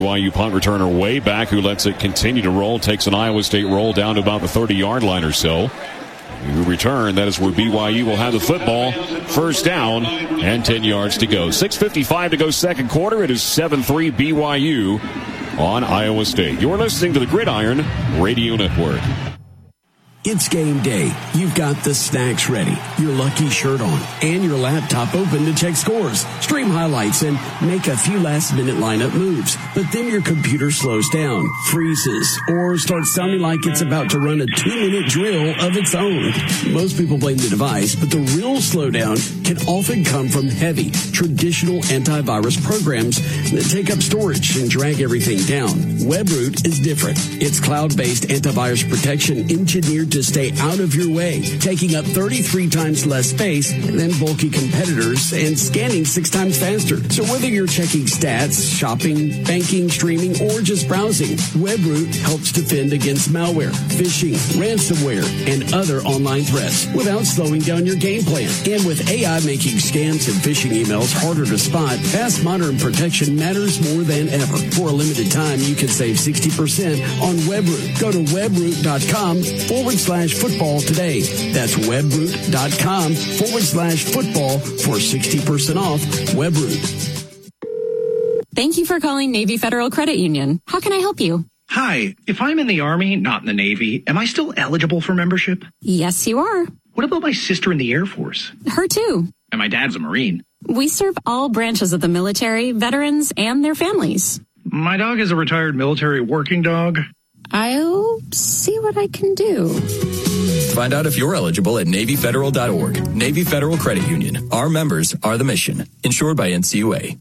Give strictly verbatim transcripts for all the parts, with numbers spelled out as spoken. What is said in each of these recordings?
B Y U punt returner way back, who lets it continue to roll, takes an Iowa State roll down to about the thirty-yard line or so. You return, that is where B Y U will have the football. First down and ten yards to go. six fifty-five to go second quarter. It is seven three B Y U on Iowa State. You're listening to the Gridiron Radio Network. It's game day. You've got the snacks ready, your lucky shirt on, and your laptop open to check scores, stream highlights, and make a few last-minute lineup moves. But then your computer slows down, freezes, or starts sounding like it's about to run a two-minute drill of its own. Most people blame the device, but the real slowdown can often come from heavy, traditional antivirus programs that take up storage and drag everything down. WebRoot is different. It's cloud-based antivirus protection engineered to stay out of your way, taking up thirty-three times less space than bulky competitors and scanning six times faster. So whether you're checking stats, shopping, banking, streaming, or just browsing, WebRoot helps defend against malware, phishing, ransomware, and other online threats without slowing down your game plan. And with A I making scams and phishing emails harder to spot, fast modern protection matters more than ever. For a limited time, you can save sixty percent on WebRoot. Go to webroot.com forward slash football today. That's webroot.com forward slash football for sixty percent off. WebRoot. Thank you for calling Navy Federal Credit Union. How can I help you? Hi, if I'm in the Army, not in the Navy, am I still eligible for membership? Yes, you are. What about my sister in the Air Force? Her too. And my dad's a Marine. We serve all branches of the military, veterans, and their families. My dog is a retired military working dog. I'll see what I can do. Find out if you're eligible at Navy Federal dot org. Navy Federal Credit Union. Our members are the mission. Insured by N C U A. six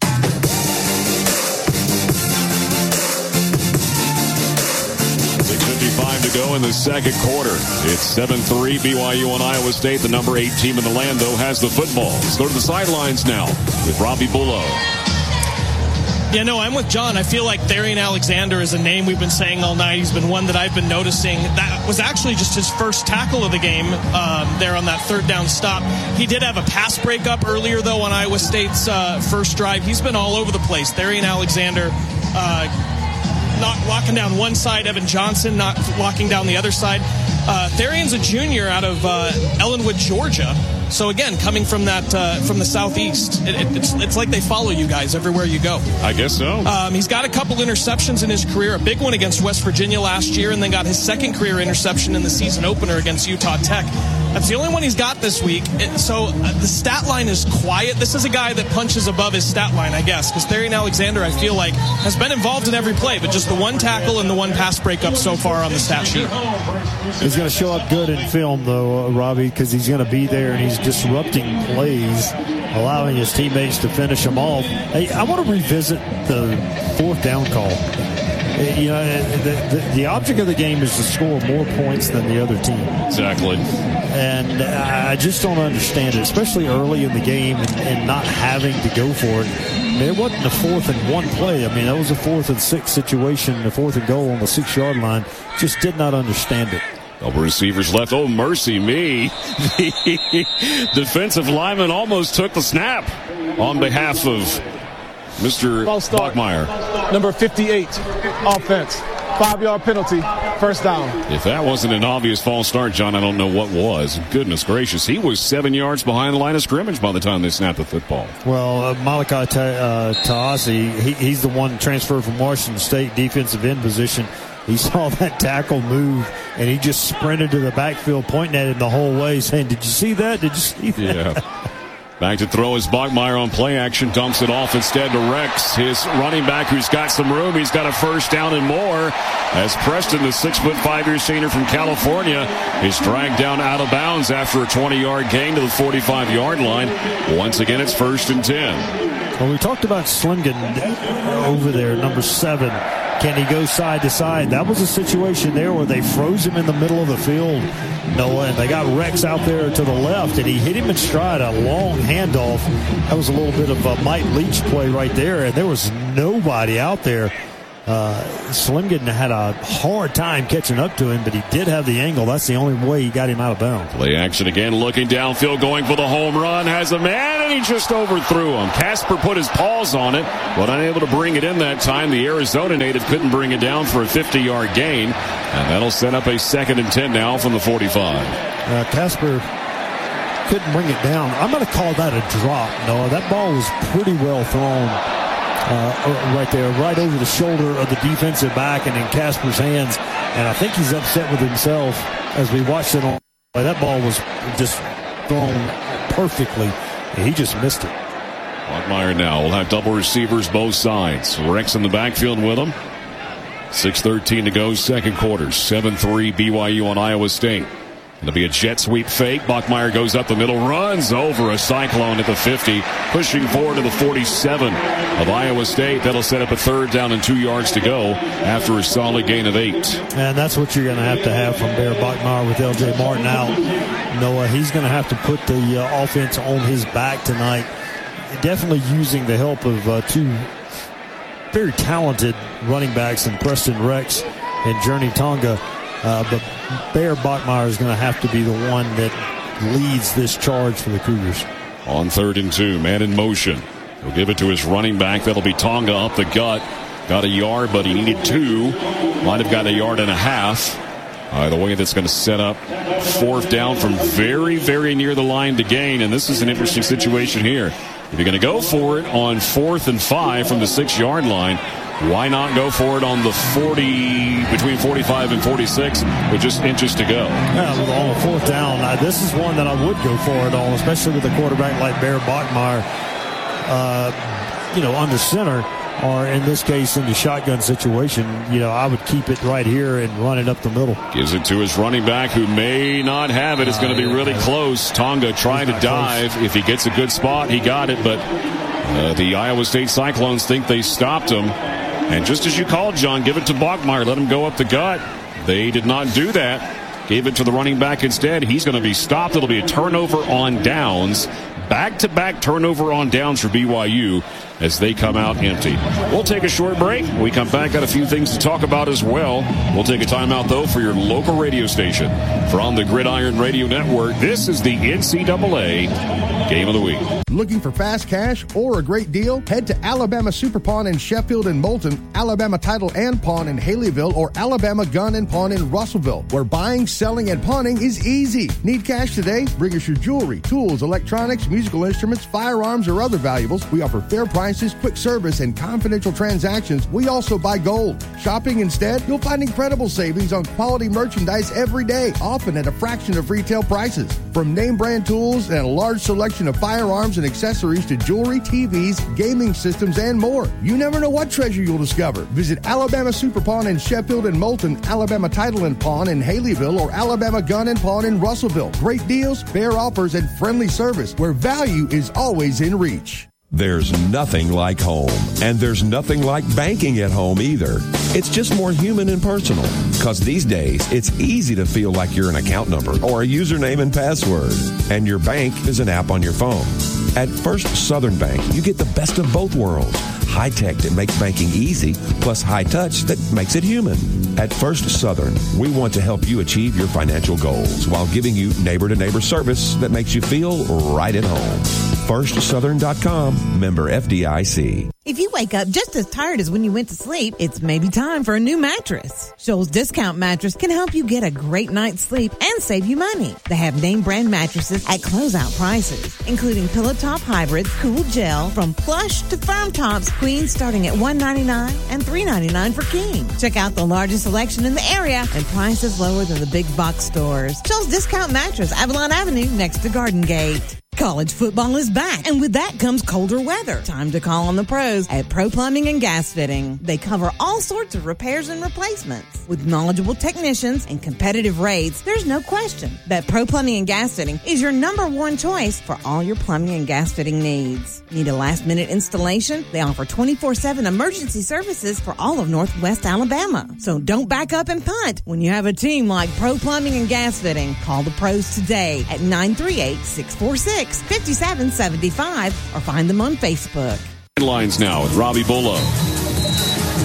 fifty-five to go in the second quarter. It's seven three B Y U on Iowa State. The number eight team in the land, though, has the football. Let's go to the sidelines now with Robbie Bullough. Yeah, no, I'm with John. I feel like Therian Alexander is a name we've been saying all night. He's been one that I've been noticing. That was actually just his first tackle of the game um, there on that third down stop. He did have a pass breakup earlier, though, on Iowa State's uh, first drive. He's been all over the place. Therian Alexander uh, not locking down one side, Evan Johnson not locking down the other side. Uh, Therian's a junior out of uh, Ellenwood, Georgia. So again, coming from that uh, from the southeast, it, it, it's it's like they follow you guys everywhere you go. I guess so. Um, he's got a couple interceptions in his career, a big one against West Virginia last year, and then got his second career interception in the season opener against Utah Tech. That's the only one he's got this week. It, so uh, the stat line is quiet. This is a guy that punches above his stat line, I guess, because Therian Alexander, I feel like, has been involved in every play, but just the one tackle and the one pass breakup so far on the stat sheet. He's going to show up good in film, though, uh, Robbie, because he's going to be there and he's disrupting plays, allowing his teammates to finish them off. Hey, I want to revisit the fourth down call. You know, the, the, the object of the game is to score more points than the other team. Exactly. And I just don't understand it, especially early in the game and, and not having to go for it. I mean, it wasn't a fourth and one play. I mean, that was a fourth and six situation, a fourth and goal on the six-yard line. Just did not understand it. Couple receivers left. Oh, mercy me. The defensive lineman almost took the snap on behalf of Mister Bachmeier. Number fifty-eight, offense. Five-yard penalty, first down. If that wasn't an obvious false start, John, I don't know what was. Goodness gracious. He was seven yards behind the line of scrimmage by the time they snapped the football. Well, uh, Malachi Ta- uh, Taasi, he, he's the one transferred from Washington State, defensive end position. He saw that tackle move, and he just sprinted to the backfield, pointing at him the whole way, saying, did you see that? Did you see that? Yeah. Back to throw is Bachmeier on play action. Dumps it off instead to Rex, his running back, who's got some room. He's got a first down and more. As Preston, the six foot five year senior from California, is dragged down out of bounds after a twenty-yard gain to the forty-five yard line. Once again, it's first and ten. Well, we talked about Slingen over there, number seven. Can he go side to side? That was a situation there where they froze him in the middle of the field. No, and they got Rex out there to the left, and he hit him in stride, a long handoff. That was a little bit of a Mike Leach play right there, and there was nobody out there. Uh, Slimgen had a hard time catching up to him, but he did have the angle. That's the only way he got him out of bounds. Play action again, looking downfield, going for the home run. Has a man, and he just overthrew him. Casper put his paws on it, but unable to bring it in that time. The Arizona native couldn't bring it down for a fifty-yard gain, and that'll set up a second and ten now from the forty-five. Uh, Casper couldn't bring it down. I'm going to call that a drop, Noah. That ball was pretty well thrown. Uh, right there, right over the shoulder of the defensive back and in Casper's hands. And I think he's upset with himself as we watched it on. That ball was just thrown perfectly. And he just missed it. Bachmeier now will have double receivers both sides. Rex in the backfield with him. six thirteen to go, second quarter. seven three B Y U on Iowa State. It'll be a jet sweep fake. Bachmeier goes up the middle, runs over a Cyclone at the fifty, pushing forward to the forty-seven of Iowa State. That'll set up a third down and two yards to go after a solid gain of eight. And that's what you're going to have to have from Bear Bachmeier with L J Martin out. Noah, he's going to have to put the uh, offense on his back tonight. Definitely using the help of uh, two very talented running backs in Preston Rex and Journey Tonga. Uh, but Bear Bachmeier is going to have to be the one that leads this charge for the Cougars. On third and two, man in motion. He'll give it to his running back. That'll be Tonga up the gut. Got a yard, but he needed two. Might have got a yard and a half. Either way, that's going to set up fourth down from very, very near the line to gain. And this is an interesting situation here. If you're going to go for it on fourth and five from the six-yard line, why not go for it on the forty, between forty-five and forty-six, with just inches to go? Yeah, with on the fourth down, uh, this is one that I would go for it on, especially with a quarterback like Bear Bachmeier, uh, you know, under center, or in this case, in the shotgun situation. You know, I would keep it right here and run it up the middle. Gives it to his running back, who may not have it. It's going to be really close. Tonga trying to dive. Close. If he gets a good spot, he got it, but uh, the Iowa State Cyclones think they stopped him. And just as you called, John, give it to Bachmeier. Let him go up the gut. They did not do that. Gave it to the running back instead. He's going to be stopped. It'll be a turnover on downs. Back-to-back turnover on downs for B Y U as they come out empty. We'll take a short break. When we come back, got a few things to talk about as well. We'll take a timeout, though, for your local radio station. From the Gridiron Radio Network, this is the N C double A Game of the Week. Looking for fast cash or a great deal? Head to Alabama Super Pawn in Sheffield and Moulton, Alabama Title and Pawn in Haleyville, or Alabama Gun and Pawn in Russellville, where buying, selling, and pawning is easy. Need cash today? Bring us your jewelry, tools, electronics, musical instruments, firearms, or other valuables. We offer fair prices, quick service, and confidential transactions. We also buy gold. Shopping instead? You'll find incredible savings on quality merchandise every day, often at a fraction of retail prices. From name brand tools and a large selection of firearms and accessories to jewelry, T Vs, gaming systems, and more. You never know what treasure you'll discover. Visit Alabama Super Pawn in Sheffield and Moulton, Alabama Title and Pawn in Haleyville, or Alabama Gun and Pawn in Russellville. Great deals, fair offers, and friendly service where value is always in reach. There's nothing like home, and there's nothing like banking at home either. It's just more human and personal, because these days it's easy to feel like you're an account number or a username and password, and your bank is an app on your phone. At First Southern Bank, you get the best of both worlds. High tech that makes banking easy, plus high touch that makes it human. At First Southern, we want to help you achieve your financial goals while giving you neighbor-to-neighbor service that makes you feel right at home. first southern dot com, member F D I C. If you wake up just as tired as when you went to sleep, it's maybe time for a new mattress. Shoals Discount Mattress can help you get a great night's sleep and save you money. They have name brand mattresses at closeout prices, including Pillow Top Hybrids, Cool Gel, from plush to firm tops, queens starting at one ninety-nine and three ninety-nine for king. Check out the largest selection in the area and prices lower than the big box stores. Shoals Discount Mattress, Avalon Avenue, next to Garden Gate. College football is back, and with that comes colder weather. Time to call on the pros at Pro Plumbing and Gas Fitting. They cover all sorts of repairs and replacements. With knowledgeable technicians and competitive rates, there's no question that Pro Plumbing and Gas Fitting is your number one choice for all your plumbing and gas fitting needs. Need a last-minute installation? They offer twenty-four seven emergency services for all of Northwest Alabama. So don't back up and punt when you have a team like Pro Plumbing and Gas Fitting. Call the pros today at nine three eight, six four six, five seven seven five or find them on Facebook. Headlines now with Robbie Bullough.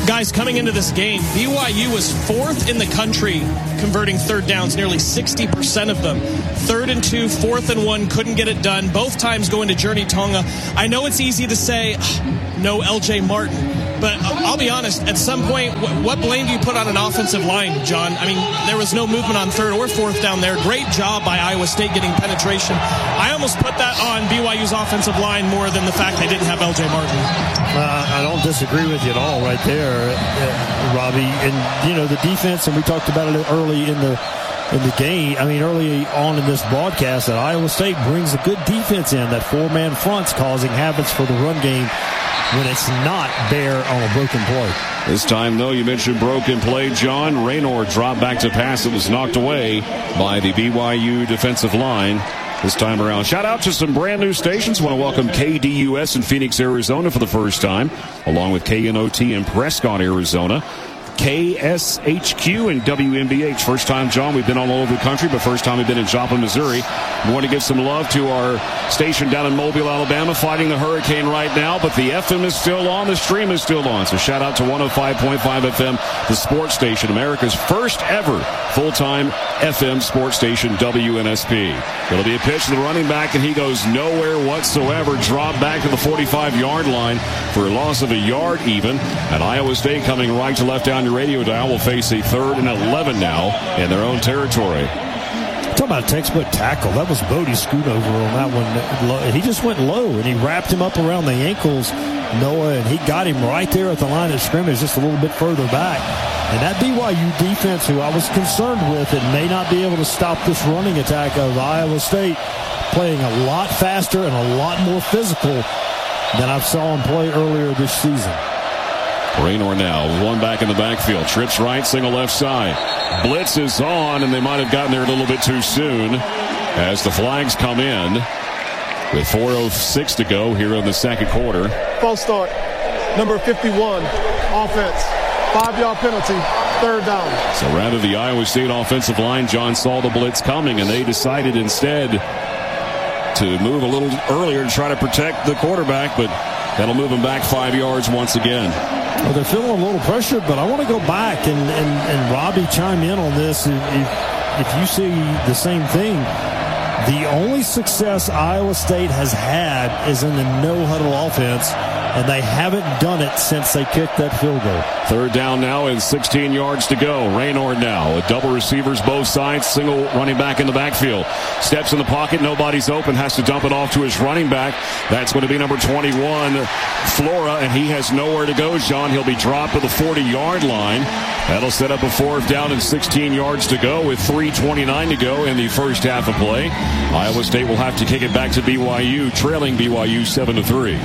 Guys, coming into this game, B Y U was fourth in the country converting third downs, nearly sixty percent of them. Third and two, fourth and one, couldn't get it done. Both times going to Journey Tonga. I know it's easy to say, no L J Martin, but I'll be honest, at some point, what blame do you put on an offensive line, John? I mean, there was no movement on third or fourth down there. Great job by Iowa State getting penetration. I almost put that on B Y U's offensive line more than the fact they didn't have L J Martin. Uh, I don't disagree with you at all right there, uh, Robbie. And, you know, the defense, and we talked about it early in the in the game, I mean, early on in this broadcast, that Iowa State brings a good defense in. That four-man front's causing habits for the run game when it's not Bear on a broken play. This time, though, you mentioned broken play, John. Raynor dropped back to pass. It was knocked away by the B Y U defensive line this time around. Shout out to some brand new stations. Want to welcome K D U S in Phoenix, Arizona for the first time, along with K N O T in Prescott, Arizona. K S H Q and W M B H. First time, John, we've been all over the country, but first time we've been in Joplin, Missouri. We want to give some love to our station down in Mobile, Alabama, fighting the hurricane right now, but the F M is still on, the stream is still on. So shout out to one oh five point five F M, the sports station, America's first ever full-time F M sports station, W N S P. It'll be a pitch to the running back, and he goes nowhere whatsoever. Drop back to the forty-five-yard line for a loss of a yard even. And Iowa State coming right to left down your radio dial will face a third and eleven now in their own territory. Talk about a textbook tackle. That was Bodie Scootover on that one. He just went low, and he wrapped him up around the ankles, Noah, and he got him right there at the line of scrimmage, just a little bit further back. And that B Y U defense, who I was concerned with, it may not be able to stop this running attack of Iowa State, playing a lot faster and a lot more physical than I saw him play earlier this season. Raynor now, one back in the backfield. Trips right, single left side. Blitz is on, and they might have gotten there a little bit too soon as the flags come in with four oh six to go here in the second quarter. False start. Number fifty-one, offense. Five-yard penalty, third down. So rather the Iowa State offensive line, John, saw the blitz coming, and they decided instead to move a little earlier to try to protect the quarterback, but that'll move him back five yards once again. Well, they're feeling a little pressured, but I want to go back and, and, and Robbie chime in on this if, if you see the same thing. The only success Iowa State has had is in the no-huddle offense, and they haven't done it since they kicked that field goal. Third down now and sixteen yards to go. Raynor now with double receivers both sides, single running back in the backfield. Steps in the pocket, nobody's open, has to dump it off to his running back. That's going to be number twenty-one, Flora, and he has nowhere to go, John. He'll be dropped at the forty-yard line. That'll set up a fourth down and sixteen yards to go with three twenty-nine to go in the first half of play. Iowa State will have to kick it back to B Y U, trailing B Y U seven to three.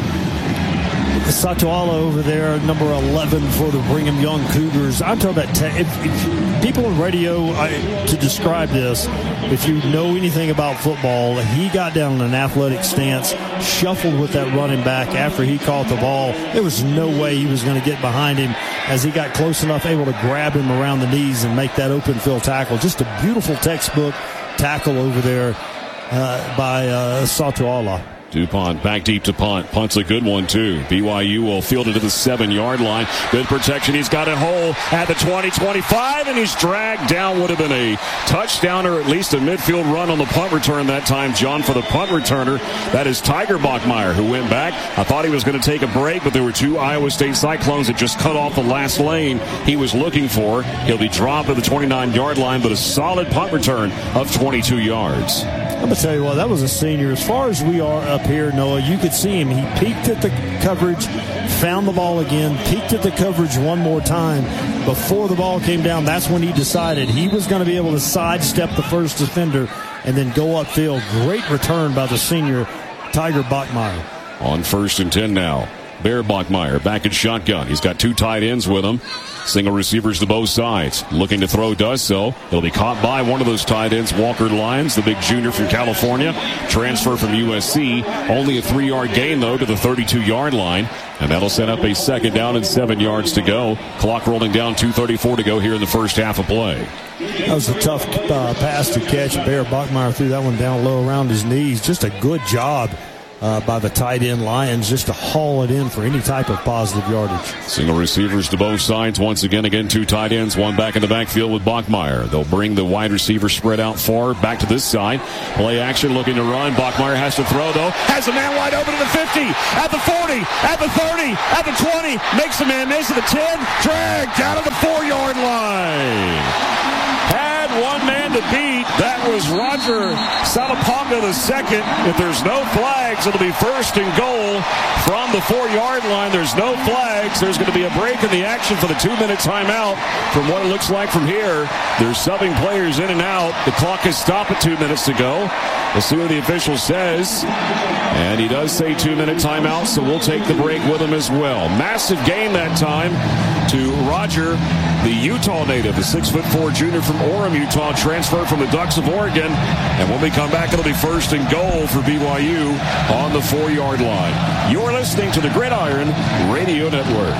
Satuala over there, number eleven for the Brigham Young Cougars. I'm talking about te- if, if people on radio, I, to describe this, if you know anything about football, he got down in an athletic stance, shuffled with that running back after he caught the ball. There was no way he was going to get behind him as he got close enough, able to grab him around the knees and make that open field tackle. Just a beautiful textbook tackle over there uh, by uh, Satuala. DuPont back deep to punt. Punt's a good one, too. B Y U will field it to the seven-yard line. Good protection. He's got a hole at the twenty, twenty-five, and he's dragged down. Would have been a touchdown or at least a midfield run on the punt return that time, John, for the punt returner. That is Tiger Bachmeyer, who went back. I thought he was going to take a break, but there were two Iowa State Cyclones that just cut off the last lane he was looking for. He'll be dropped at the twenty-nine-yard line, but a solid punt return of twenty-two yards. I'm going to tell you what, that was a senior. As far as we are up here, Noah, you could see him. He peeked at the coverage, found the ball again, peeked at the coverage one more time. Before the ball came down, that's when he decided he was going to be able to sidestep the first defender and then go upfield. Great return by the senior, Tiger Bachmeyer. On first and ten now. Bear Bachmeyer back in shotgun. He's got two tight ends with him. Single receivers to both sides. Looking to throw, does so. He'll be caught by one of those tight ends, Walker Lyons, the big junior from California. Transfer from U S C. Only a three-yard gain, though, to the thirty-two-yard line. And that'll set up a second down and seven yards to go. Clock rolling down, two thirty-four to go here in the first half of play. That was a tough uh, pass to catch. Bear Bachmeyer threw that one down low around his knees. Just a good job uh, by the tight end Lions just to haul it in for any type of positive yardage. Single receivers to both sides. Once again, again, two tight ends, one back in the backfield with Bachmeier. They'll bring the wide receiver spread out far, back to this side. Play action, looking to run. Bachmeier has to throw, though. Has a man wide open at the fifty, at the forty, at the thirty, at the twenty. Makes a man miss at the ten. Dragged down to the four-yard line. Had one man to beat. That was Roger Salaponga the second. If there's no flags, it'll be first and goal from the four-yard line. There's no flags. There's going to be a break in the action for the two-minute timeout. From what it looks like from here, they're subbing players in and out. The clock has stopped at two minutes to go. We'll see what the official says. And he does say two-minute timeout, so we'll take the break with him as well. Massive gain that time to Roger, the Utah native, the six foot four junior from Orem, Utah, transferred from the Ducks of Oregon. And when we come back, it'll be first and goal for B Y U on the four-yard line. You're listening to the Gridiron Radio Network.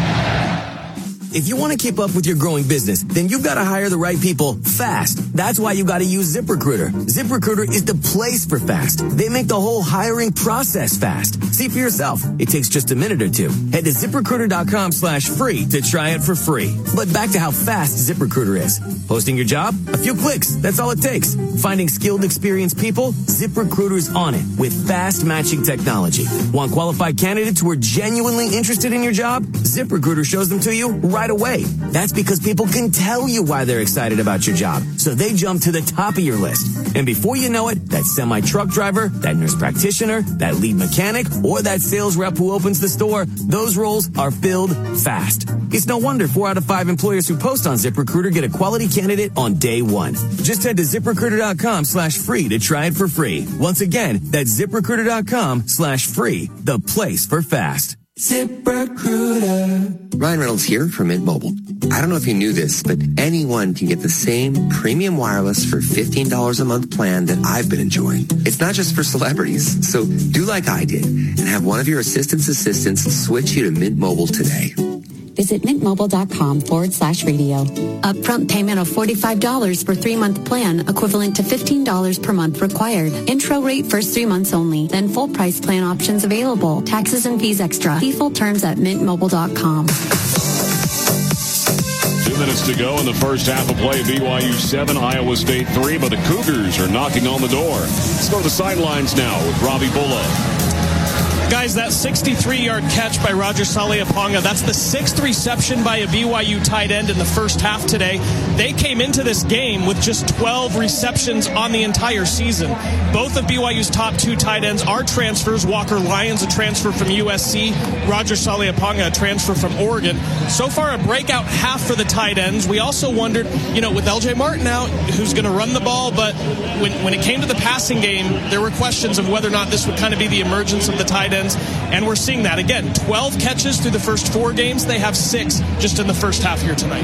If you want to keep up with your growing business, then you've got to hire the right people fast. That's why you got to use ZipRecruiter. ZipRecruiter is the place for fast. They make the whole hiring process fast. See for yourself. It takes just a minute or two. Head to ZipRecruiter.com slash free to try it for free. But back to how fast ZipRecruiter is. Posting your job? A few clicks. That's all it takes. Finding skilled, experienced people? ZipRecruiter's on it with fast matching technology. Want qualified candidates who are genuinely interested in your job? ZipRecruiter shows them to you right Right away. That's because people can tell you why they're excited about your job. So they jump to the top of your list. And before you know it, that semi-truck driver, that nurse practitioner, that lead mechanic, or that sales rep who opens the store, those roles are filled fast. It's no wonder four out of five employers who post on ZipRecruiter get a quality candidate on day one. Just head to ZipRecruiter.com slash free to try it for free. Once again, that's ZipRecruiter.com slash free, the place for fast. ZipRecruiter. Ryan Reynolds here from Mint Mobile. I don't know if you knew this, but anyone can get the same premium wireless for fifteen dollars a month plan that I've been enjoying. It's not just for celebrities, so do like I did and have one of your assistant's assistants switch you to Mint Mobile today. Visit mintmobile.com forward slash radio. Upfront payment of forty-five dollars for three-month plan, equivalent to fifteen dollars per month required. Intro rate first three months only. Then full price plan options available. Taxes and fees extra. See full terms at mint mobile dot com. Two minutes to go in the first half of play. B Y U seven, Iowa State three, but the Cougars are knocking on the door. Let's go to the sidelines now with Robbie Bullough. Guys, that sixty-three-yard catch by Roger Saleaponga, that's the sixth reception by a B Y U tight end in the first half today. They came into this game with just twelve receptions on the entire season. Both of B Y U's top two tight ends are transfers. Walker Lyons, a transfer from U S C. Roger Saleaponga, a transfer from Oregon. So far, a breakout half for the tight ends. We also wondered, you know, with L J Martin out, who's going to run the ball? But when, when it came to the passing game, there were questions of whether or not this would kind of be the emergence of the tight ends. And we're seeing that. Again, twelve catches through the first four games. They have six just in the first half here tonight.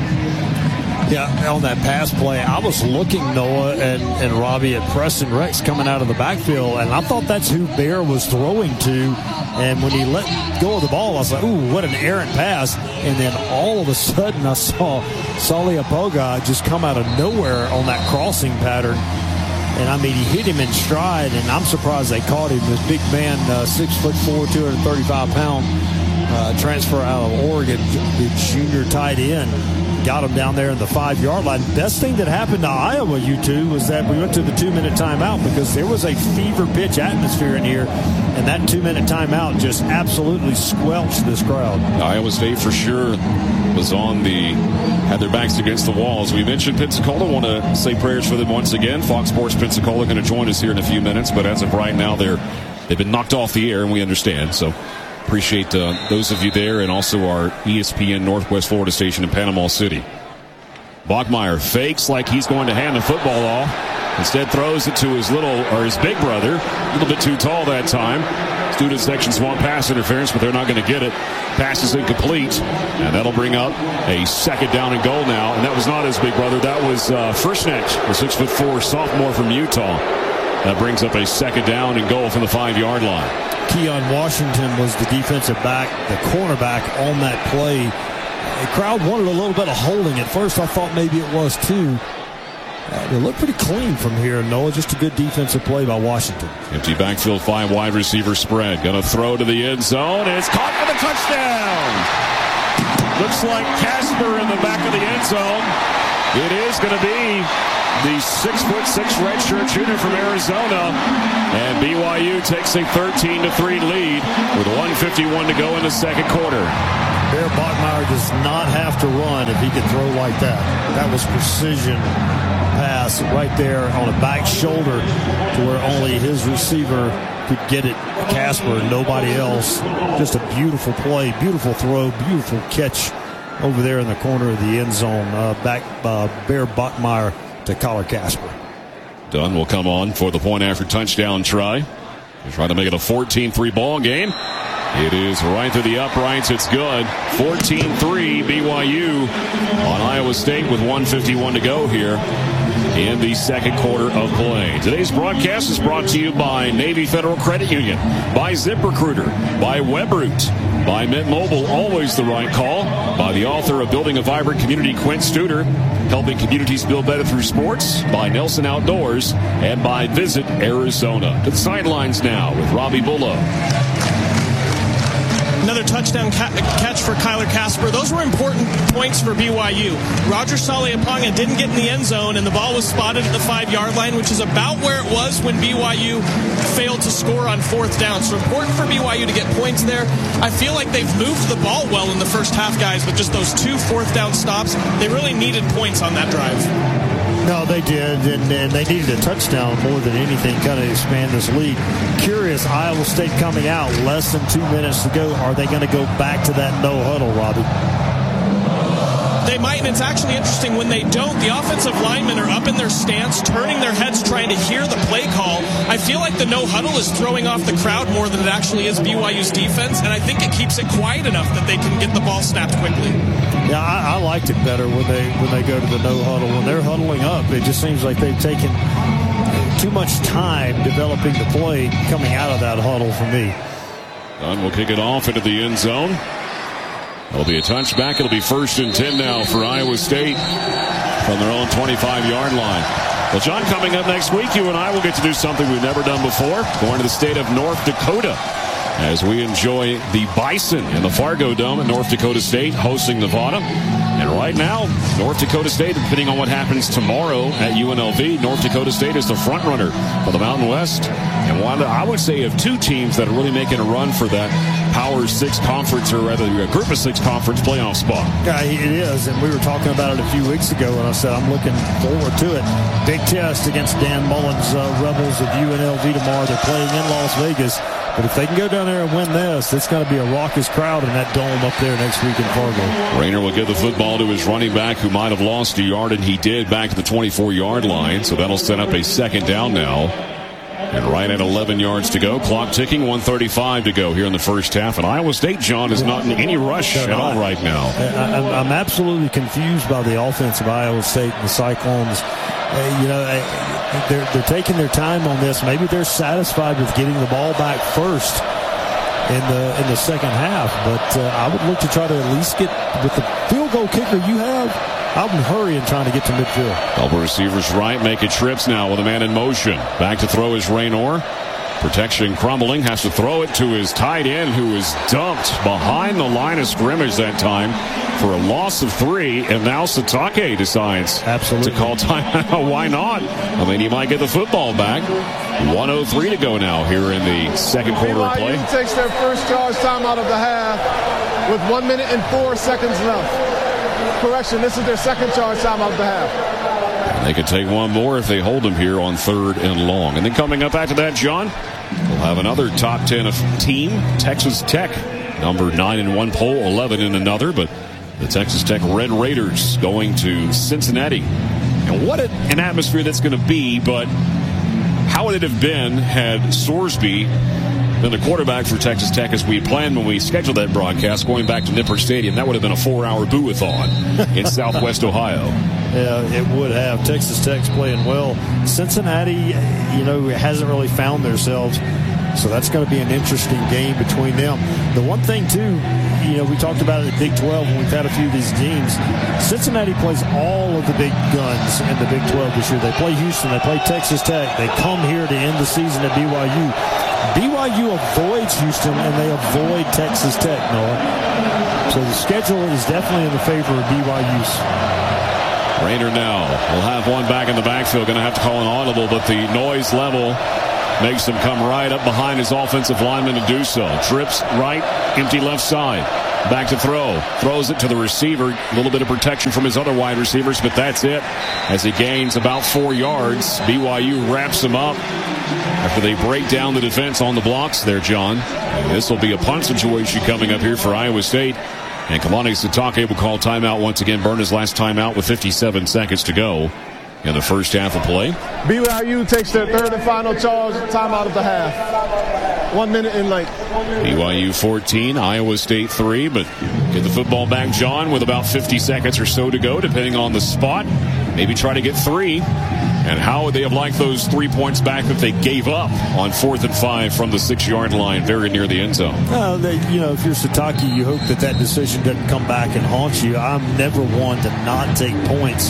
Yeah, on that pass play, I was looking, Noah and, and Robbie, at Preston Rex coming out of the backfield, and I thought that's who Bear was throwing to. And when he let go of the ball, I was like, ooh, what an errant pass. And then all of a sudden, I saw Saleaponga just come out of nowhere on that crossing pattern. And, I mean, he hit him in stride, and I'm surprised they caught him. This big man, uh, six foot four, two hundred thirty-five pound uh, transfer out of Oregon, the junior tight end, got him down there in the five-yard line. Best thing that happened to Iowa, you two, was that we went to the two-minute timeout because there was a fever-pitch atmosphere in here, and that two-minute timeout just absolutely squelched this crowd. Iowa State for sure was on the, had their backs against the walls. We mentioned Pensacola. Want to say prayers for them once again. Fox Sports Pensacola going to join us here in a few minutes, but as of right now, they're, they've been knocked off the air, and we understand. So appreciate uh, those of you there, and also our E S P N Northwest Florida station in Panama City. Bachmeier fakes like he's going to hand the football off. Instead throws it to his little, or his big brother. A little bit too tall that time. Student sections want pass interference, but they're not going to get it. Pass is incomplete, and that'll bring up a second down and goal now. And that was not his big brother. That was uh, Frischnecht, the six foot four sophomore from Utah. That brings up a second down and goal from the five-yard line. Keon Washington was the defensive back, the cornerback on that play. The crowd wanted a little bit of holding. At first, I thought maybe it was too. They look pretty clean from here, Noah. Just a good defensive play by Washington. Empty backfield, five wide receiver spread. Going to throw to the end zone. It's caught for the touchdown. Looks like Casper in the back of the end zone. It is going to be the six foot six redshirt junior from Arizona. And B Y U takes a thirteen to three lead with one fifty-one to go in the second quarter. Bear Bachmeier does not have to run if he can throw like that. That was precision pass right there on a back shoulder to where only his receiver could get it. Casper and nobody else. Just a beautiful play, beautiful throw, beautiful catch over there in the corner of the end zone. Uh, back uh, Bear Bachmeier to Collar Casper. Dunn will come on for the point after touchdown try. They're trying to make it a fourteen three ball game. It is right through the uprights. It's good. fourteen three B Y U on Iowa State with one fifty-one to go here in the second quarter of play. Today's broadcast is brought to you by Navy Federal Credit Union, by ZipRecruiter, by WebRoot, by Mint Mobile, always the right call, by the author of Building a Vibrant Community, Quint Studer, helping communities build better through sports, by Nelson Outdoors, and by Visit Arizona. To the sidelines now with Robbie Bullough. Another touchdown ca- catch for Kyler Casper. Those were important points for B Y U. Roger Saleaponga didn't get in the end zone, and the ball was spotted at the five-yard line, which is about where it was when B Y U failed to score on fourth down. So important for B Y U to get points there. I feel like they've moved the ball well in the first half, guys, with just those two fourth down stops. They really needed points on that drive. No, they did, and, and they needed a touchdown more than anything, kind of expand this lead. Curious, Iowa State coming out, less than two minutes to go. Are they going to go back to that no huddle, Robbie? They might, and it's actually interesting when they don't. The offensive linemen are up in their stance, turning their heads, trying to hear the play call. I feel like the no huddle is throwing off the crowd more than it actually is B Y U's defense, and I think it keeps it quiet enough that they can get the ball snapped quickly. Yeah, I, I liked it better when they when they go to the no huddle. When they're huddling up, it just seems like they've taken too much time developing the play coming out of that huddle for me. Dunn will kick it off into the end zone. It'll be a touchback. It'll be first and ten now for Iowa State from their own twenty-five-yard line. Well, John, coming up next week, you and I will get to do something we've never done before, going to the state of North Dakota as we enjoy the Bison in the Fargo Dome at North Dakota State hosting Nevada. And right now, North Dakota State, depending on what happens tomorrow at U N L V, North Dakota State is the front runner for the Mountain West. And one, I would say, of two teams that are really making a run for that Power Six conference, or rather a Group of Six conference playoff spot. Yeah, it is, and we were talking about it a few weeks ago, and I said I'm looking forward to it. Big test against Dan Mullen's uh, Rebels of U N L V tomorrow. They're playing in Las Vegas. But if they can go down there and win this, it's going to be a raucous crowd in that dome up there next week in Fargo. Rayner will give the football to his running back, who might have lost a yard, and he did, back to the twenty-four-yard line. So that'll set up a second down now. And right at eleven yards to go. Clock ticking, one thirty-five to go here in the first half. And Iowa State, John, is not in any rush at all right now. I, I'm absolutely confused by the offense of Iowa State and the Cyclones. Uh, you know, uh, they're, they're taking their time on this. Maybe they're satisfied with getting the ball back first in the in the second half. But uh, I would look to try to at least get, with the field goal kicker you have, I would hurry and trying to get to midfield. Double receivers right, making trips now with a man in motion. Back to throw is Rayner. Protection crumbling, has to throw it to his tight end, who is dumped behind the line of scrimmage that time for a loss of three. And now Satake decides Absolutely. to call timeout. Why not? I mean, he might get the football back. one oh three to go now here in the second quarter of play. B Y U takes their first charge timeout of the half with one minute and four seconds left. Correction, this is their second charge timeout of the half. They could take one more if they hold them here on third and long. And then coming up after that, John, we'll have another top ten team, Texas Tech. Number nine in one poll, eleven in another. But the Texas Tech Red Raiders going to Cincinnati. And what an atmosphere that's going to be. But how would it have been had Sorsby been the quarterback for Texas Tech as we planned when we scheduled that broadcast, going back to Nippert Stadium? That would have been a four-hour boo-a-thon in Southwest Ohio. Yeah, it would have. Texas Tech's playing well. Cincinnati, you know, hasn't really found themselves, so that's going to be an interesting game between them. The one thing, too, you know, we talked about it at Big twelve when we've had a few of these games. Cincinnati plays all of the big guns in the Big twelve this year. They play Houston. They play Texas Tech. They come here to end the season at B Y U. B Y U avoids Houston, and they avoid Texas Tech, Noah. So the schedule is definitely in the favor of B Y U's. Rayner now will have one back in the backfield. Going to have to call an audible, but the noise level makes him come right up behind his offensive lineman to do so. Trips right, empty left side. Back to throw. Throws it to the receiver. A little bit of protection from his other wide receivers, but that's it. As he gains about four yards, B Y U wraps him up after they break down the defense on the blocks there, John. This will be a punt situation coming up here for Iowa State. And Kalani Sitake will call timeout once again. Burn his last timeout with fifty-seven seconds to go in the first half of play. B Y U takes their third and final charge, timeout of the half. One minute in late. B Y U fourteen, Iowa State three, but get the football back, John, with about fifty seconds or so to go, depending on the spot. Maybe try to get three. And how would they have liked those three points back that they gave up on fourth and five from the six-yard line very near the end zone? Uh, they, you know, if you're Sitake, you hope that that decision doesn't come back and haunt you. I'm never one to not take points,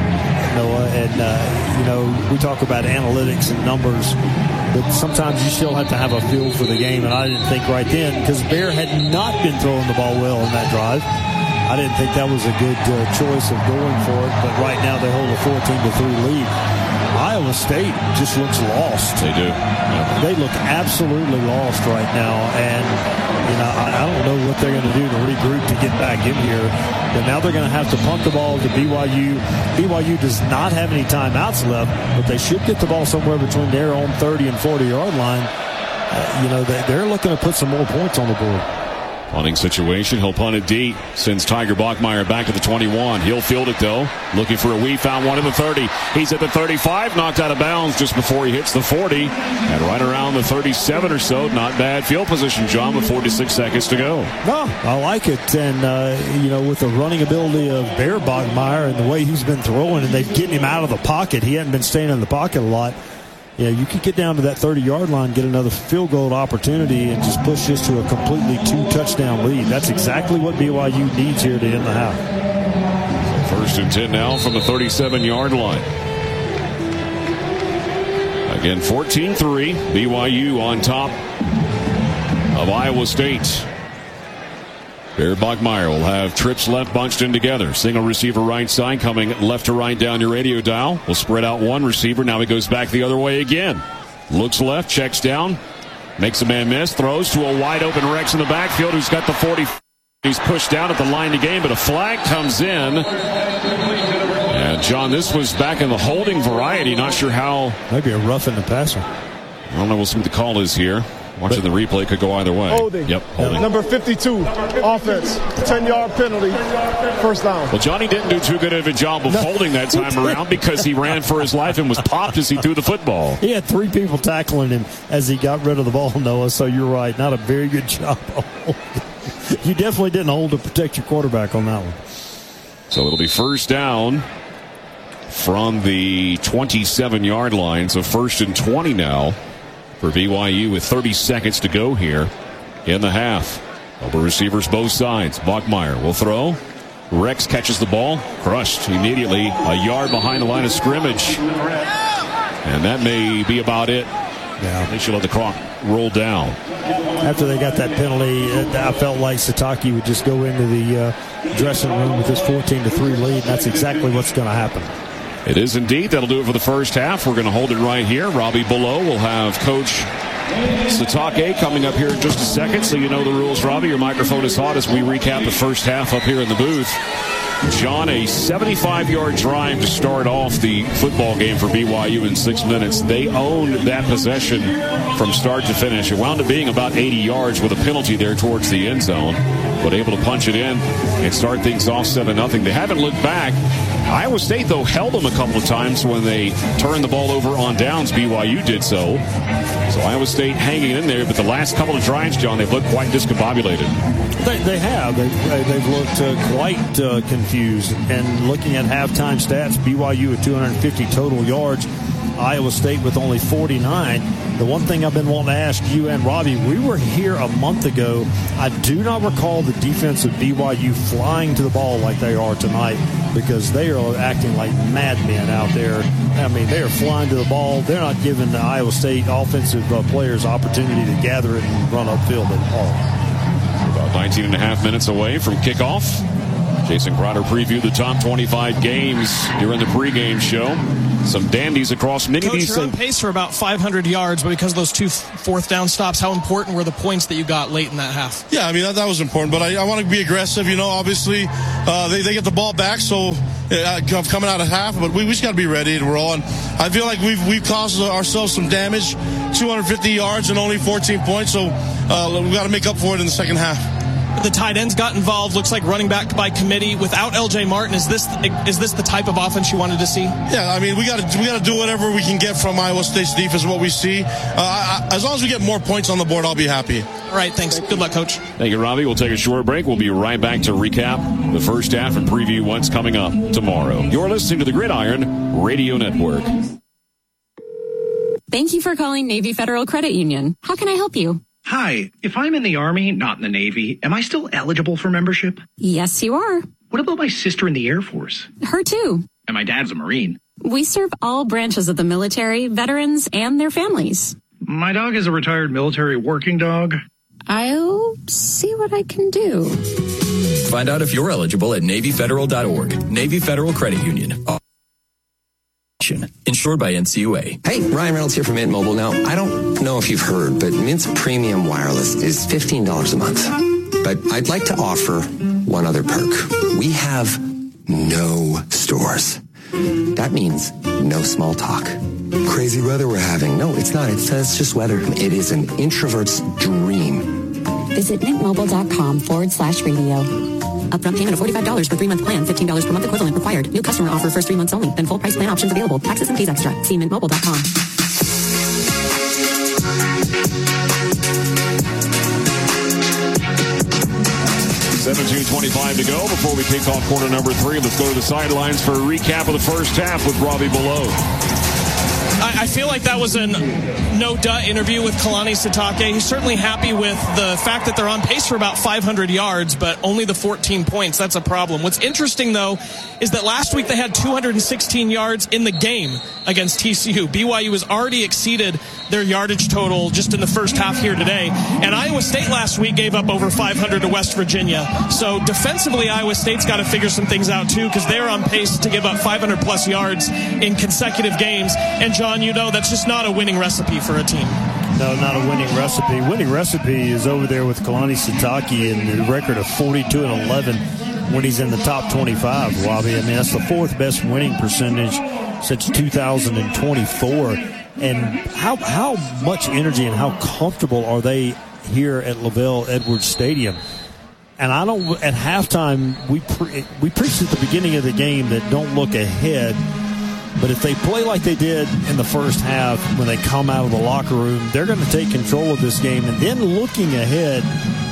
Noah. And, uh, you know, we talk about analytics and numbers, but sometimes you still have to have a feel for the game. And I didn't think right then, because Bear had not been throwing the ball well in that drive. I didn't think that was a good uh, choice of going for it, but right now they hold a fourteen to three lead. Iowa State just looks lost. They do. Yeah. They look absolutely lost right now, and you know I, I don't know what they're going to do to regroup to get back in here. But now they're going to have to punt the ball to B Y U. B Y U does not have any timeouts left, but they should get the ball somewhere between their own thirty and forty-yard line. Uh, you know they, they're looking to put some more points on the board. Punting situation. He'll punt it deep. Sends Tiger Bachmeier back to the twenty-one. He'll field it, though. Looking for a weave. Found one at the thirty. He's at the thirty-five. Knocked out of bounds just before he hits the forty. And right around the thirty-seven or so. Not bad field position, John, with forty-six seconds to go. No, I like it. And, uh, you know, with the running ability of Bear Bachmeier and the way he's been throwing, and they've getting him out of the pocket. He hadn't been staying in the pocket a lot. Yeah, you could get down to that thirty-yard line, get another field goal opportunity, and just push this to a completely two-touchdown lead. That's exactly what B Y U needs here to end the half. First and ten now from the thirty-seven-yard line. Again, fourteen three. B Y U on top of Iowa State. Bear Bachmeier will have trips left bunched in together. Single receiver right side coming left to right down your radio dial. We'll spread out one receiver. Now he goes back the other way again. Looks left, checks down, makes a man miss, throws to a wide open Rex in the backfield who's got the forty. He's pushed down at the line to gain, but a flag comes in. And John, this was back in the holding variety. Not sure how. Maybe a rough in the passer. I don't know what the call is here. Watching the replay could go either way. Holding. Yep, holding. Number fifty-two, offense, ten-yard penalty, first down. Well, Johnny didn't do too good of a job of no. holding that time around because he ran for his life and was popped as he threw the football. He had three people tackling him as he got rid of the ball, Noah, so you're right. Not a very good job of holding. You definitely didn't hold to protect your quarterback on that one. So it'll be first down from the twenty-seven-yard line. So first and twenty now for B Y U with thirty seconds to go here in the half. Over receivers both sides. Bachmeier will throw. Rex catches the ball. Crushed immediately a yard behind the line of scrimmage. And that may be about it. Yeah. They should let the clock roll down. After they got that penalty, I felt like Sitake would just go into the uh, dressing room with this fourteen to three lead. And that's exactly what's going to happen. It is indeed. That'll do it for the first half. We're going to hold it right here. Robbie Below will have Coach Sitake coming up here in just a second. So you know the rules, Robbie. Your microphone is hot as we recap the first half up here in the booth. John, a seventy-five-yard drive to start off the football game for B Y U in six minutes. They owned that possession from start to finish. It wound up being about eighty yards with a penalty there towards the end zone, but able to punch it in and start things off seven nothing. They haven't looked back. Iowa State, though, held them a couple of times when they turned the ball over on downs. B Y U did so. So Iowa State hanging in there, but the last couple of drives, John, they've looked quite discombobulated. They, they have. They've, they've looked uh, quite uh, confused. And looking at halftime stats, B Y U at two hundred fifty total yards. Iowa State with only forty-nine. The one thing I've been wanting to ask you and Robbie, we were here a month ago. I do not recall the defense of B Y U flying to the ball like they are tonight, because they are acting like madmen out there. I mean, they are flying to the ball. They're not giving the Iowa State offensive uh, players opportunity to gather it and run upfield at all. About nineteen and a half minutes away from kickoff. Jason Crowder previewed the top twenty-five games during the pregame show. Some dandies across many Coach, of these. You're on pace for about five hundred yards, but because of those two fourth down stops, how important were the points that you got late in that half? Yeah, I mean, that, that was important, but I, I want to be aggressive. You know, obviously, uh, they, they get the ball back, so uh, coming out of half, but we, we just got to be ready to roll. And I feel like we've, we've caused ourselves some damage, two hundred fifty yards and only fourteen points, so uh, we've got to make up for it in the second half. The tight ends got involved. Looks like running back by committee. Without L J Martin, is this is this the type of offense you wanted to see? Yeah, I mean, we got to we got to do whatever we can get from Iowa State's defense. What we see, uh, I, as long as we get more points on the board, I'll be happy. All right, thanks. Good luck, Coach. Thank you, Robbie. We'll take a short break. We'll be right back to recap the first half and preview what's coming up tomorrow. You're listening to the Gridiron Radio Network. Thank you for calling Navy Federal Credit Union. How can I help you? Hi, if I'm in the Army, not in the Navy, am I still eligible for membership? Yes, you are. What about my sister in the Air Force? Her too. And my dad's a Marine. We serve all branches of the military, veterans, and their families. My dog is a retired military working dog. I'll see what I can do. Find out if you're eligible at Navy Federal dot org. Navy Federal Credit Union. Insured by N C U A. Hey, Ryan Reynolds here from Mint Mobile. Now, I don't know if you've heard, but Mint's premium wireless is fifteen dollars a month. But I'd like to offer one other perk. We have no stores. That means no small talk. Crazy weather we're having. No, it's not. It's, it's just weather. It is an introvert's dream. Visit mintmobile.com forward slash radio. Upfront payment of forty-five dollars for three-month plan, fifteen dollars per month equivalent required. New customer offer first three months only. Then full price plan options available. Taxes and fees extra. See mint mobile dot com. seventeen twenty-five to go before we kick off quarter number three. Let's go to the sidelines for a recap of the first half with Robbie Below. I, I feel like that was a no-duh interview with Kalani Sitake. He's certainly happy with the fact that they're on pace for about five hundred yards, but only the fourteen points. That's a problem. What's interesting, though, is that last week they had two hundred sixteen yards in the game against T C U. B Y U has already exceeded their yardage total just in the first half here today. And Iowa State last week gave up over five hundred to West Virginia. So defensively, Iowa State's got to figure some things out, too, because they're on pace to give up five hundred plus yards in consecutive games. And, John, you know, that's just not a winning recipe for a team. No, not a winning recipe. Winning recipe is over there with Kalani Sitake and the record of forty-two and eleven when he's in the top twenty-five, Robbie. I mean, that's the fourth best winning percentage since two thousand twenty-four. And how how much energy and how comfortable are they here at LaVell Edwards Stadium? And I don't. At halftime, we pre- we preached at the beginning of the game that don't look ahead. But if they play like they did in the first half when they come out of the locker room, they're going to take control of this game. And then looking ahead,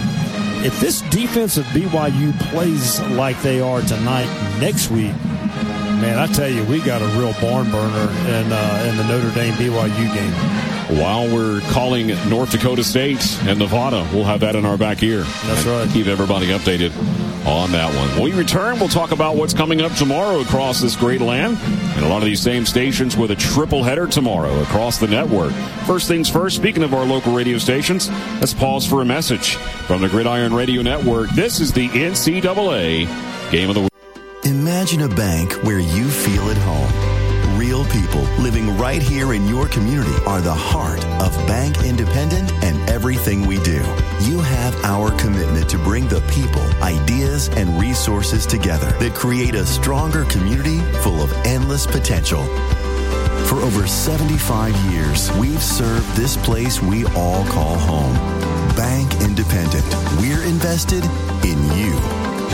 if this defense of B Y U plays like they are tonight next week, man, I tell you, we got a real barn burner in, uh, in the Notre Dame B Y U game. While we're calling North Dakota State and Nevada, we'll have that in our back ear. That's right. Keep everybody updated on that one. When we return, we'll talk about what's coming up tomorrow across this great land. And a lot of these same stations with a triple header tomorrow across the network. First things first, speaking of our local radio stations, let's pause for a message from the Gridiron Radio Network. This is the N C double A Game of the Week. Imagine a bank where you feel at home. Real people living right here in your community are the heart of Bank Independent and everything we do. You have our commitment to bring the people, ideas, and resources together that create a stronger community full of endless potential. For over seventy-five years, we've served this place we all call home. Bank Independent. We're invested in you.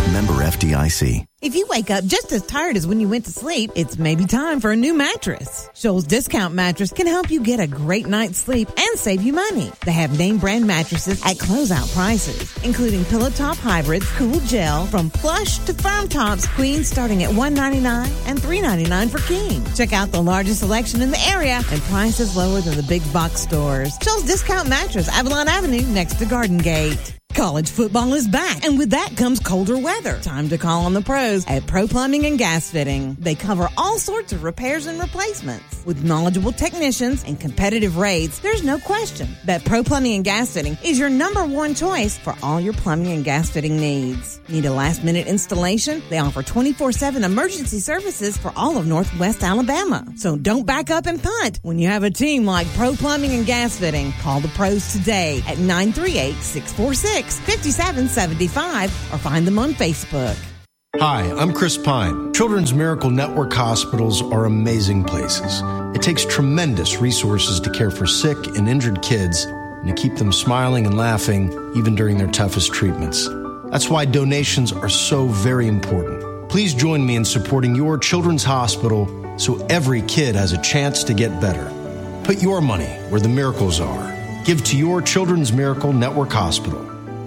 Member F D I C. If you wake up just as tired as when you went to sleep, it's maybe time for a new mattress. Shoals Discount Mattress can help you get a great night's sleep and save you money. They have name brand mattresses at closeout prices, including Pillow Top Hybrids, Cool Gel, from plush to firm tops, queens starting at one hundred ninety-nine dollars and three hundred ninety-nine dollars for king. Check out the largest selection in the area and prices lower than the big box stores. Shoals Discount Mattress, Avalon Avenue, next to Garden Gate. College football is back, and with that comes colder weather. Time to call on the pros at Pro Plumbing and Gas Fitting. They cover all sorts of repairs and replacements. With knowledgeable technicians and competitive rates, there's no question that Pro Plumbing and Gas Fitting is your number one choice for all your plumbing and gas fitting needs. Need a last-minute installation? They offer twenty-four seven emergency services for all of Northwest Alabama. So don't back up and punt when you have a team like Pro Plumbing and Gas Fitting. Call the pros today at nine three eight, six four six, five seven seven five or find them on Facebook. Hi, I'm Chris Pine. Children's Miracle Network hospitals are amazing places. It takes tremendous resources to care for sick and injured kids and to keep them smiling and laughing even during their toughest treatments. That's why donations are so very important. Please join me in supporting your children's hospital so every kid has a chance to get better. Put your money where the miracles are. Give to your Children's Miracle Network hospital.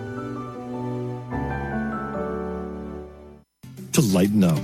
To lighten up.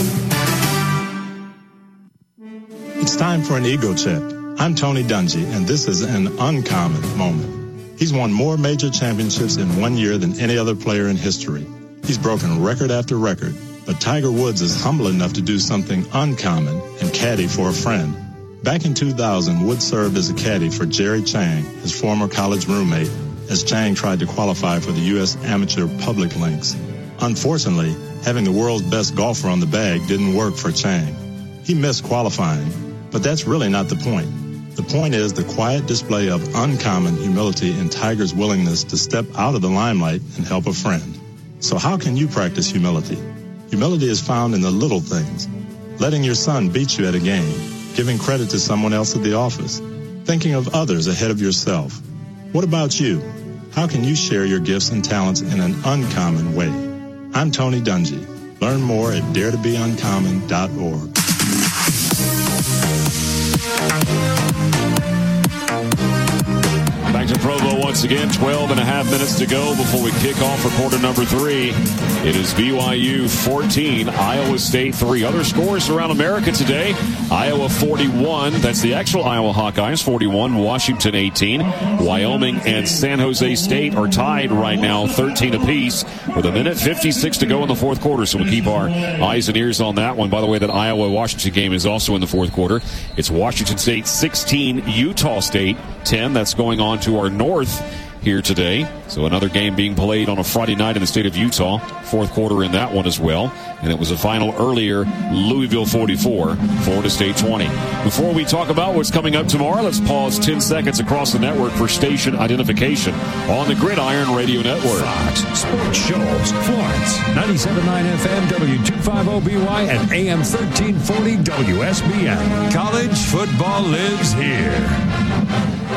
It's time for an ego check. I'm Tony Dungy, and this is an uncommon moment. He's won more major championships in one year than any other player in history. He's broken record after record, but Tiger Woods is humble enough to do something uncommon and caddy for a friend. Back in two thousand, Woods served as a caddy for Jerry Chang, his former college roommate, as Chang tried to qualify for the U S Amateur Public Links. Unfortunately, having the world's best golfer on the bag didn't work for Chang. He missed qualifying, but that's really not the point. The point is the quiet display of uncommon humility in Tiger's willingness to step out of the limelight and help a friend. So how can you practice humility? Humility is found in the little things. Letting your son beat you at a game, giving credit to someone else at the office, thinking of others ahead of yourself. What about you? How can you share your gifts and talents in an uncommon way? I'm Tony Dungy. Learn more at dare to be uncommon dot org. Back to Provo once again. twelve and a half minutes to go before we kick off for quarter number three. It is B Y U fourteen, Iowa State three. Other scores around America today. Iowa forty-one. That's the actual Iowa Hawkeyes. forty-one. Washington eighteen. Wyoming and San Jose State are tied right now, thirteen apiece, with a minute fifty-six to go in the fourth quarter. So we'll keep our eyes and ears on that one. By the way, that Iowa-Washington game is also in the fourth quarter. It's Washington State sixteen, Utah State ten. That's going on to our north here today. So another game being played on a Friday night in the state of Utah. Fourth quarter in that one as well. And it was a final earlier, Louisville forty-four, Florida State twenty. Before we talk about what's coming up tomorrow, let's pause ten seconds across the network for station identification on the Gridiron Radio Network. Fox Sports Shows, Florence, ninety-seven point nine F M, W two fifty B Y, and A M thirteen forty W S B N. College football lives here.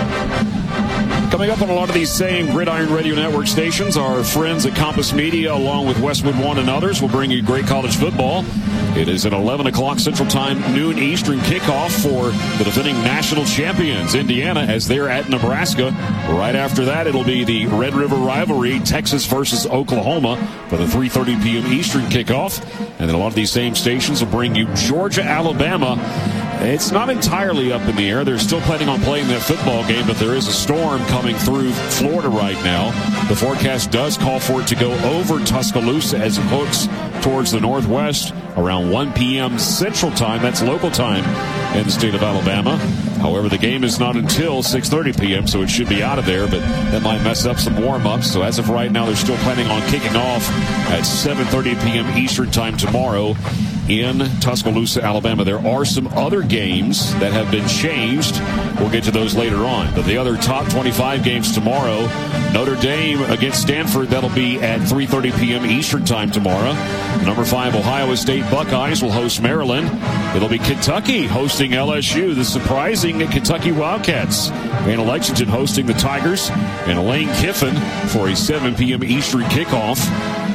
Coming up on a lot of these same Gridiron Radio Network stations, our friends at Compass Media, along with Westwood One and others, will bring you great college football. It is an eleven o'clock Central Time, noon Eastern kickoff for the defending national champions, Indiana, as they're at Nebraska. Right after that, it'll be the Red River rivalry, Texas versus Oklahoma, for the three thirty p.m. Eastern kickoff. And then a lot of these same stations will bring you Georgia, Alabama. It's not entirely up in the air. They're still planning on playing that football game, but there is a storm coming through Florida right now. The forecast does call for it to go over Tuscaloosa as it hooks towards the northwest around one p.m. Central Time. That's local time in the state of Alabama. However, the game is not until six thirty p.m., so it should be out of there, but that might mess up some warm-ups. So as of right now, they're still planning on kicking off at seven thirty p.m. Eastern Time tomorrow in Tuscaloosa, Alabama. There are some other games that have been changed. We'll get to those later on. But the other top twenty-five games tomorrow, Notre Dame against Stanford, that'll be at three thirty p.m. Eastern Time tomorrow. Number five, Ohio State Buckeyes will host Maryland. It'll be Kentucky hosting L S U, the surprising Kentucky Wildcats. Anna Lexington hosting the Tigers, and Lane Kiffin for a seven p.m. Eastern kickoff.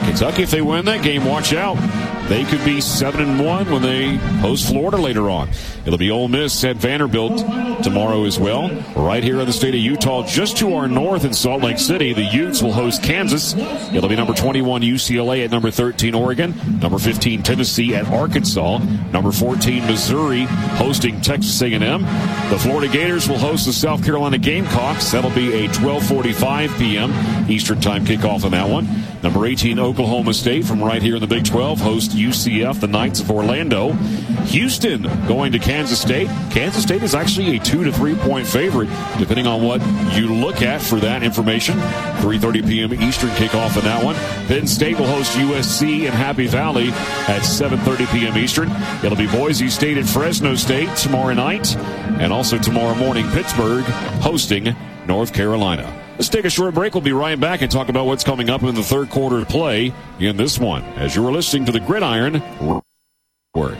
Kentucky, if they win that game, watch out. They could be seven and one when they host Florida later on. It'll be Ole Miss at Vanderbilt tomorrow as well. Right here in the state of Utah, just to our north in Salt Lake City, the Utes will host Kansas. It'll be number twenty-one U C L A at number thirteen Oregon, number fifteen Tennessee at Arkansas, number fourteen Missouri hosting Texas A and M. The Florida Gators will host the South Carolina Gamecocks. That'll be a twelve forty-five p.m. Eastern Time kickoff on that one. Number eighteen Oklahoma State from right here in the Big twelve host U C F, the Knights of Orlando. Houston going to Kansas State. Kansas State is actually a two to three point favorite, depending on what you look at for that information. three thirty p.m. Eastern kickoff in that one. Penn State will host U S C in Happy Valley at seven thirty p.m. Eastern. It'll be Boise State at Fresno State tomorrow night, and also tomorrow morning Pittsburgh hosting North Carolina. Let's take a short break. We'll be right back and talk about what's coming up in the third quarter of play in this one, as you're listening to the Gridiron Word.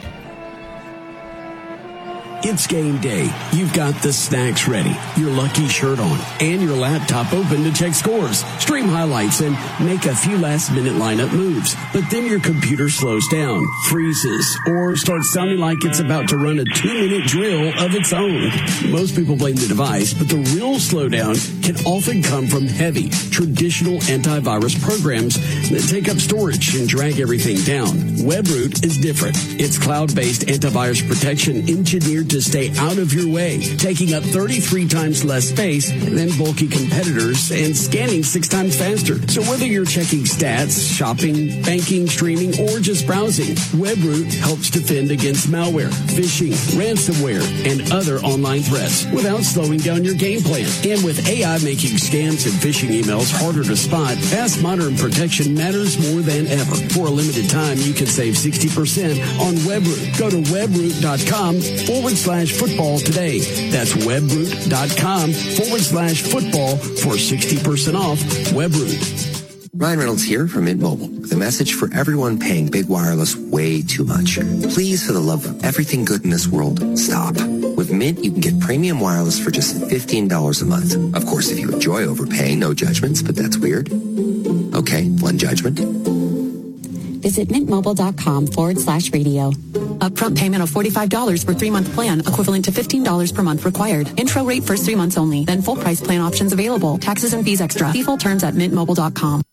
It's game day. You've got the snacks ready, your Lucky shirt on, and your laptop open to check scores, stream highlights, and make a few last-minute lineup moves. But then your computer slows down, freezes, or starts sounding like it's about to run a two-minute drill of its own. Most people blame the device, but the real slowdown can often come from heavy, traditional antivirus programs that take up storage and drag everything down. WebRoot is different. It's cloud-based antivirus protection engineered to stay out of your way, taking up thirty-three times less space than bulky competitors and scanning six times faster. So whether you're checking stats, shopping, banking, streaming, or just browsing, WebRoot helps defend against malware, phishing, ransomware, and other online threats without slowing down your game plan. And with A I making scams and phishing emails harder to spot, fast modern protection matters more than ever. For a limited time, you can save sixty percent on WebRoot. Go to webroot.com forward slash football today. That's webroot.com forward slash football for sixty percent off WebRoot. Ryan Reynolds here from Mint Mobile with a message for everyone paying big wireless way too much. Please, for the love of everything good in this world, stop. With Mint, you can get premium wireless for just fifteen dollars a month. Of course, if you enjoy overpaying, no judgments, but that's weird. Okay, one judgment. Visit mintmobile.com forward slash radio. Upfront payment of forty-five dollars for three-month plan, equivalent to fifteen dollars per month required. Intro rate first three months only. Then full price plan options available. Taxes and fees extra. See full terms at mint mobile dot com.